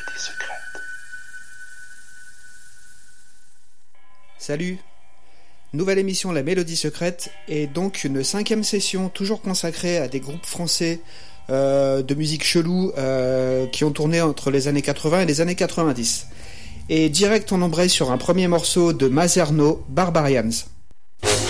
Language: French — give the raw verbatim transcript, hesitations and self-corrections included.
mélodie secrète. Salut. Nouvelle émission La Mélodie Secrète et donc une cinquième session toujours consacrée à des groupes français euh, de musique chelou euh, qui ont tourné entre les années quatre-vingts et les années quatre-vingt-dix. Et direct on embraye sur un premier morceau de Mazerno, Barbarians.